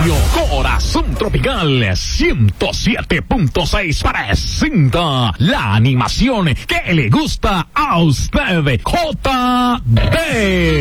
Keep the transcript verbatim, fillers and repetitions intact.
Radio Corazón Tropical ciento siete punto seis presenta la animación que le gusta a usted. J D